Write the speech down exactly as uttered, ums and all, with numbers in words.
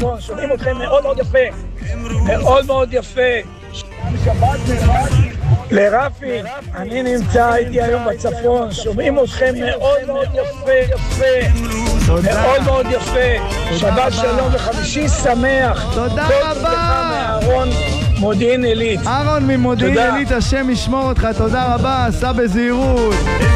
בצפון, שומעים אתכם מאוד מאוד יפה, מאוד מאוד יפה. לרפי, אני נמצא, הייתי היום בצפון, שומעים אתכם מאוד מאוד יפה, יפה, מאוד מאוד יפה. שבת שלום וחמישי שמח. תודה רבה. מאהרון מודיעין עילית. אהרון ממודיעין עילית, השם ישמור אותך, תודה רבה, סע בזהירות.